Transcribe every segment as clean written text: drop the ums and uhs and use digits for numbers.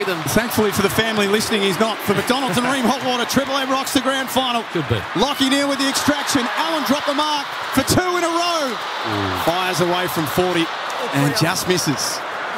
Thankfully for the family listening, he's not. For McDonald's and Ream Hot Water, Triple M rocks the grand final. Could be. Lockie Neal with the extraction. Allen dropped the mark for 2 in a row. Fires away from 40 and just misses.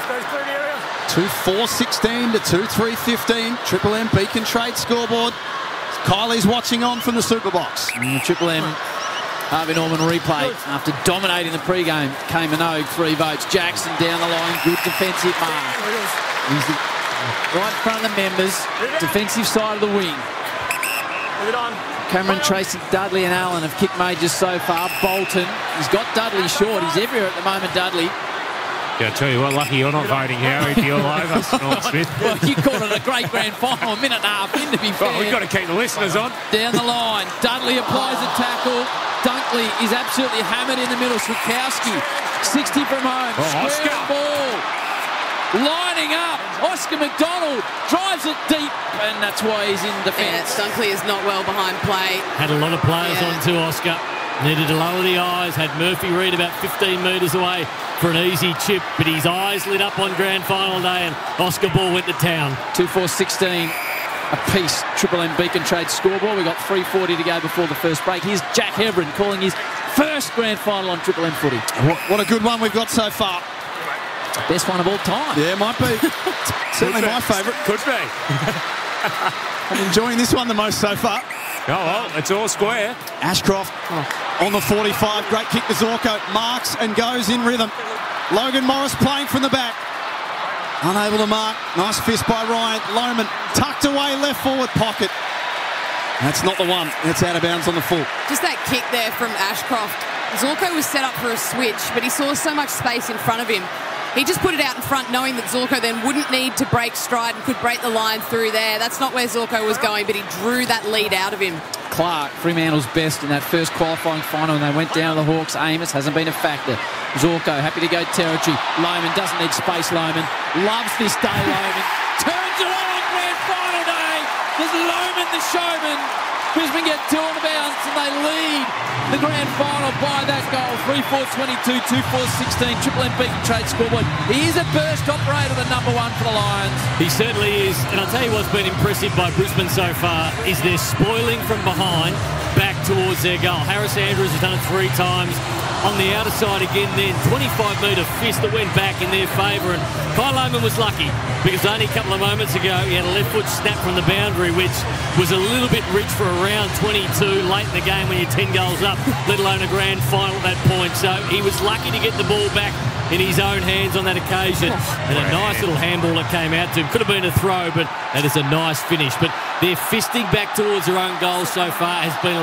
2-4-16 to 2-3-15. Triple M Beacon Trade scoreboard. Kylie's watching on from the Superbox. Triple M Harvey Norman replay after dominating the pre-game. Kay Minogue, 3 votes. Jackson down the line, good defensive mark. He's right in front of the members, defensive side of the wing. Cameron, Tracy, Dudley and Allen have kicked majors so far. Bolton, he's got Dudley short. He's everywhere at the moment, Dudley. Yeah, I tell you what, lucky you're not voting, Harry. You're all over Norm Smith. Well, you called it a great grand final, a minute and a half in, to be fair. Well, we've got to keep the listeners on. Down the line, Dudley applies a tackle. Dunkley is absolutely hammered in the middle. Swikowski, 60 from home. Square ball. Lining up, Oscar McDonald drives it deep, and that's why he's in defence. Yeah, Dunkley is not well behind play. Had a lot of players on to Oscar. Needed to lower the eyes. Had Murphy Reid about 15 metres away for an easy chip, but his eyes lit up on grand final day, and Oscar Ball went to town. 2-4-16 apiece. Triple M Beacon Trade scoreboard. We've got 3:40 to go before the first break. Here's Jack Hebron calling his first grand final on Triple M footy. What a good one we've got so far. Best one of all time. Yeah, might be. Certainly my favourite. Could be. I'm enjoying this one the most so far. Oh, well, it's all square. Ashcroft on the 45. Great kick to Zorko. Marks and goes in rhythm. Logan Morris playing from the back. Unable to mark. Nice fist by Ryan. Lohman tucked away left forward pocket. That's not the one. That's out of bounds on the full. Just that kick there from Ashcroft. Zorko was set up for a switch, but he saw so much space in front of him. He just put it out in front, knowing that Zorko then wouldn't need to break stride and could break the line through there. That's not where Zorko was going, but he drew that lead out of him. Clark, Fremantle's best in that first qualifying final, and they went down to the Hawks. Amos hasn't been a factor. Zorko happy to go territory. Lohman doesn't need space. Lohman loves this day. Lohman turns it on grand final day. There's Lohman, the showman. Brisbane get 2 on the bounce and they lead the grand final by that goal. 3-4-22, 2-4-16. Triple M Beacon Trade scoreboard. He is a burst operator, the number 1 for the Lions. He certainly is. And I'll tell you what's been impressive by Brisbane so far is their spoiling from behind back towards their goal. Harris Andrews has done it 3 times. On the outer side again then, 25-metre fist that went back in their favour. And Kyle Lohman was lucky because only a couple of moments ago he had a left foot snap from the boundary, which was a little bit rich for around 22 late in the game when you're 10 goals up, let alone a grand final at that point. So he was lucky to get the ball back in his own hands on that occasion. And a nice little handball that came out to him. Could have been a throw, but that is a nice finish. But their fisting back towards their own goal so far has been